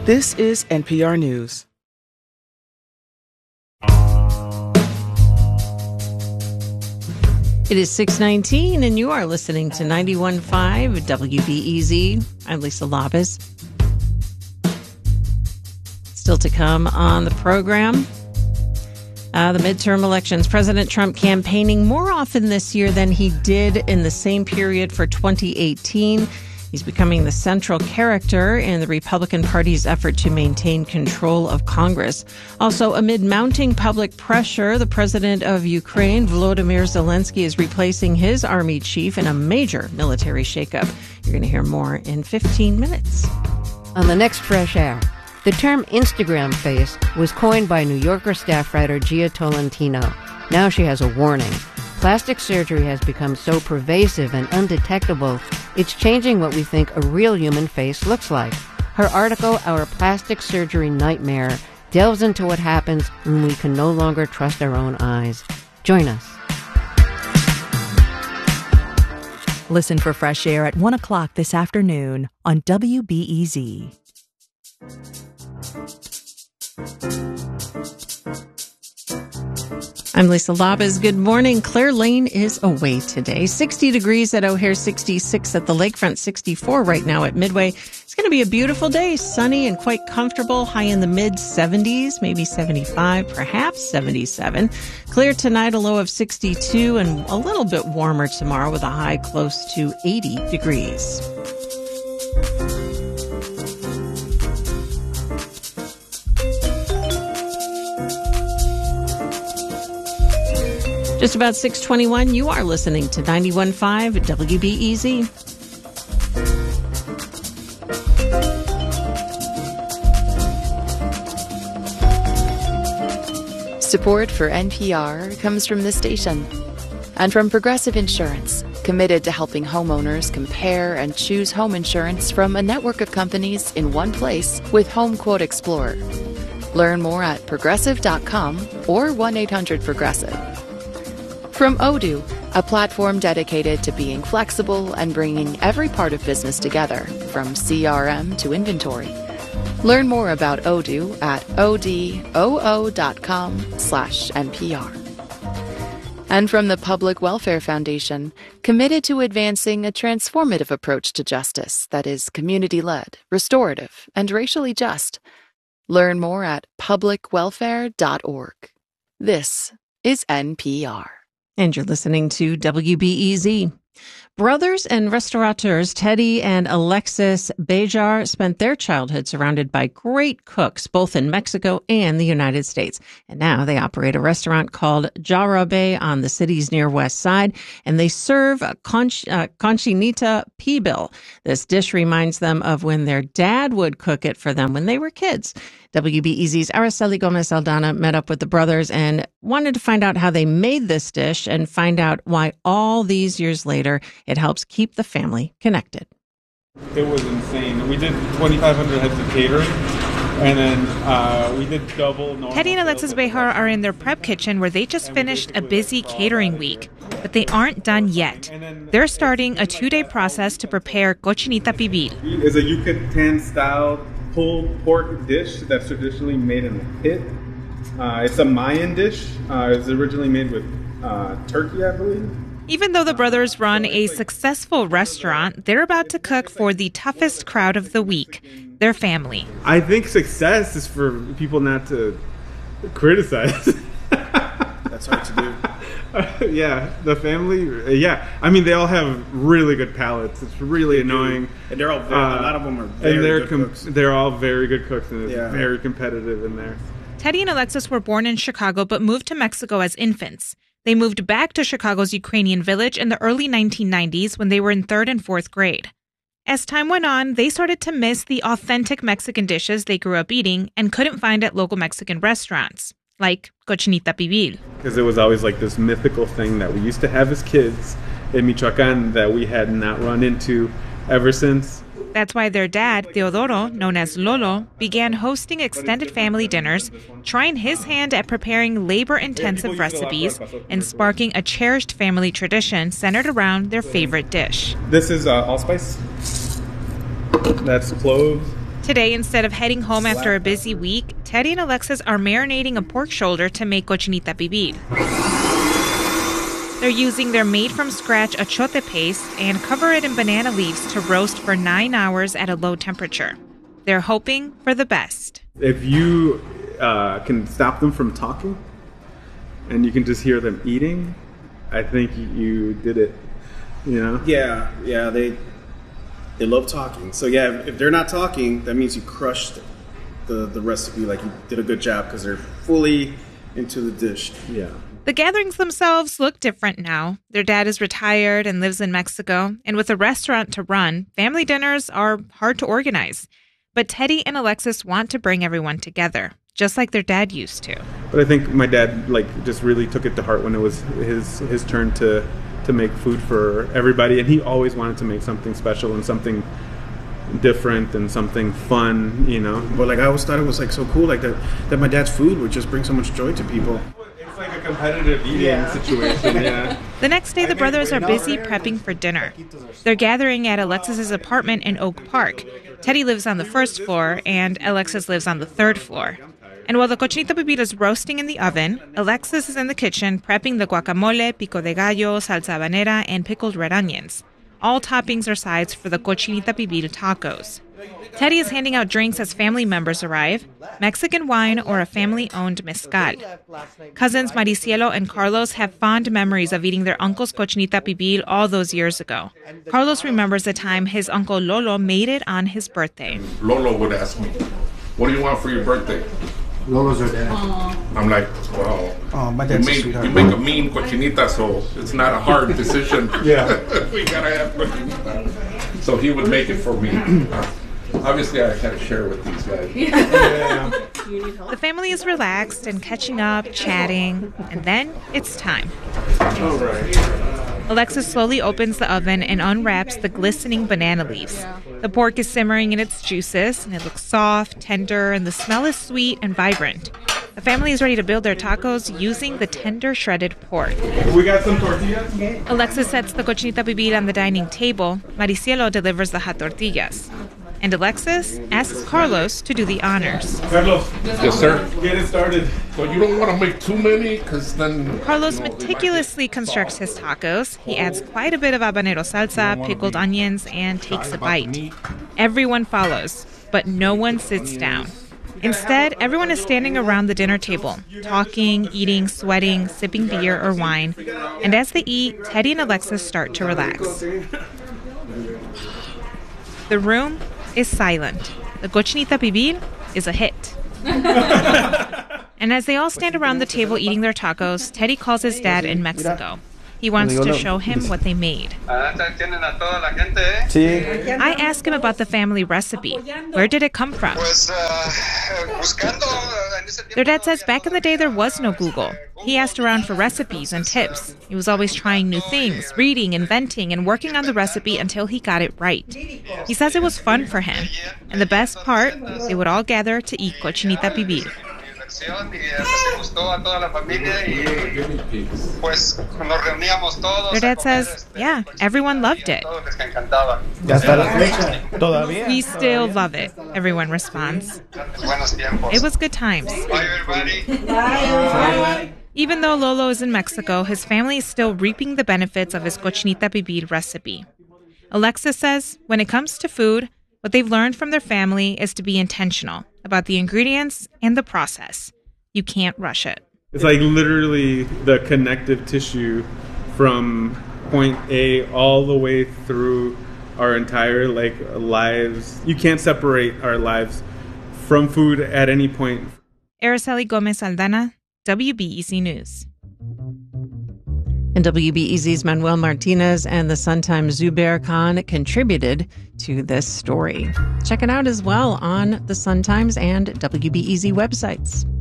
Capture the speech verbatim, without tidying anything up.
This is N P R News. It is six nineteen, and you are listening to ninety-one point five W B E Z. I'm Lisa Labas. Still to come on the program, uh, the midterm elections. President Trump campaigning more often this year than he did in the same period for twenty eighteen. He's becoming the central character in the Republican Party's effort to maintain control of Congress. Also, amid mounting public pressure, the president of Ukraine, Volodymyr Zelensky, is replacing his army chief in a major military shakeup. You're going to hear more in fifteen minutes. On the next Fresh Air, the term Instagram face was coined by New Yorker staff writer Gia Tolentino. Now she has a warning. Plastic surgery has become so pervasive and undetectable, it's changing what we think a real human face looks like. Her article, Our Plastic Surgery Nightmare, delves into what happens when we can no longer trust our own eyes. Join us. Listen for Fresh Air at one o'clock this afternoon on W B E Z. I'm Lisa Labas. Good morning. Claire Lane is away today. sixty degrees at O'Hare, sixty-six at the lakefront, sixty-four right now at Midway. It's going to be a beautiful day, sunny and quite comfortable, high in the mid seventies, maybe seventy-five, perhaps seventy-seven. Clear tonight, a low of sixty-two, and a little bit warmer tomorrow with a high close to eighty degrees. Just about six twenty-one, you are listening to ninety-one point five W B E Z. Support for N P R comes from this station and from Progressive Insurance, committed to helping homeowners compare and choose home insurance from a network of companies in one place with Home Quote Explorer. Learn more at progressive dot com or one eight hundred progressive. From Odoo, a platform dedicated to being flexible and bringing every part of business together, from C R M to inventory. Learn more about Odoo at odoo dot com slash N P R. And from the Public Welfare Foundation, committed to advancing a transformative approach to justice that is community-led, restorative, and racially just. Learn more at public welfare dot org. This is N P R. And you're listening to W B E Z. Brothers and restaurateurs Teddy and Alexis Bejar spent their childhood surrounded by great cooks, both in Mexico and the United States. And now they operate a restaurant called Jarabe on the city's near west side, and they serve conch, uh, conchinita pibil. This dish reminds them of when their dad would cook it for them when they were kids. W B E Z's Araceli Gomez Aldana met up with the brothers and wanted to find out how they made this dish and find out why all these years later it helps keep the family connected. It was insane. We did twenty-five hundred heads of catering, and then uh, we did double. Teddy and Alexis Bejar are in their prep kitchen where they just finished a busy catering week, but they aren't done yet. They're starting a two-day process to prepare cochinita pibil. It's a Yucatan-style pulled pork dish that's traditionally made in a pit. Uh, it's a Mayan dish. Uh, it's originally made with uh, turkey, I believe. Even though the brothers run a successful restaurant, they're about to cook for the toughest crowd of the week, their family. I think success is for people not to criticize. That's hard to do. Uh, yeah, the family, yeah. I mean, they all have really good palates. It's really annoying. And they're all, very, uh, a lot of them are very and they're good com- cooks. They're all very good cooks, and it's Yeah. very competitive in there. Teddy and Alexis were born in Chicago but moved to Mexico as infants. They moved back to Chicago's Ukrainian village in the early nineteen nineties when they were in third and fourth grade. As time went on, they started to miss the authentic Mexican dishes they grew up eating and couldn't find at local Mexican restaurants, like cochinita pibil. Because it was always like this mythical thing that we used to have as kids in Michoacan that we had not run into ever since. That's why their dad, Teodoro, known as Lolo, began hosting extended family dinners, trying his hand at preparing labor-intensive recipes and sparking a cherished family tradition centered around their favorite dish. This is uh, allspice. That's cloves. Today, instead of heading home after a busy week, Teddy and Alexis are marinating a pork shoulder to make cochinita pibil. They're using their made-from-scratch achote paste and cover it in banana leaves to roast for nine hours at a low temperature. They're hoping for the best. If you uh, can stop them from talking and you can just hear them eating, I think you did it, you know? Yeah, yeah, they they love talking. So yeah, if they're not talking, that means you crushed the, the recipe, like you did a good job because they're fully into the dish. Yeah. The gatherings themselves look different now. Their dad is retired and lives in Mexico, and with a restaurant to run, family dinners are hard to organize. But Teddy and Alexis want to bring everyone together, just like their dad used to. But I think my dad like just really took it to heart when it was his his turn to to make food for everybody, and he always wanted to make something special and something different and something fun, you know. But like I always thought it was like so cool, like that that my dad's food would just bring so much joy to people. It's like a competitive eating yeah. situation. Yeah. The next day, the brothers are busy prepping for dinner. They're gathering at Alexis's apartment in Oak Park. Teddy lives on the first floor, and Alexis lives on the third floor. And while the cochinita pibil is roasting in the oven, Alexis is in the kitchen prepping the guacamole, pico de gallo, salsa habanera, and pickled red onions. All toppings or sides for the cochinita pibil tacos. Teddy is handing out drinks as family members arrive, Mexican wine or a family-owned mezcal. Cousins Maricielo and Carlos have fond memories of eating their uncle's cochinita pibil all those years ago. Carlos remembers the time his uncle Lolo made it on his birthday. Lolo would ask me, "What do you want for your birthday?" Lolo's our dad. I'm like, well, oh, my you, dad's make, a sweetheart. you make a mean cochinita, so it's not a hard decision. Yeah. We gotta have cochinita. So he would make it for me. Uh, obviously, I had to share with these guys. Yeah. The family is relaxed and catching up, chatting, and then it's time. All right. Alexis slowly opens the oven and unwraps the glistening banana leaves. The pork is simmering in its juices, and it looks soft, tender, and the smell is sweet and vibrant. The family is ready to build their tacos using the tender shredded pork. We got some tortillas. Alexis sets the cochinita pibil on the dining table. Maricielo delivers the hot tortillas. And Alexis asks Carlos to do the honors. Carlos. Yes, sir. Get it started. So you don't want to make too many, because then... Carlos you know, meticulously constructs his tacos. He adds quite a bit of habanero salsa, pickled onions, and takes a bite. Everyone follows, but no one sits down. Instead, everyone is standing around the dinner table, talking, eating, sweating, sipping beer or wine. And as they eat, Teddy and Alexis start to relax. The room is silent. The cochinita pibil is a hit. And as they all stand around the table eating their tacos, Teddy calls his dad in Mexico. He wants to show him what they made. I ask him about the family recipe. Where did it come from? Their dad says back in the day there was no Google. He asked around for recipes and tips. He was always trying new things, reading, inventing, and working on the recipe until he got it right. He says it was fun for him. And the best part, they would all gather to eat cochinita pibil. Their dad says, yeah, everyone loved it. We still love it, everyone responds. It was good times. Even though Lolo is in Mexico, his family is still reaping the benefits of his cochinita pibil recipe. Alexis says, when it comes to food, what they've learned from their family is to be intentional about the ingredients and the process. You can't rush it. It's like literally the connective tissue from point A all the way through our entire like lives. You can't separate our lives from food at any point. Araceli Gomez Aldana, W B E Z News. And W B E Z's Manuel Martinez and the Sun-Times' Zubair Khan contributed to this story. Check it out as well on the Sun-Times and W B E Z websites.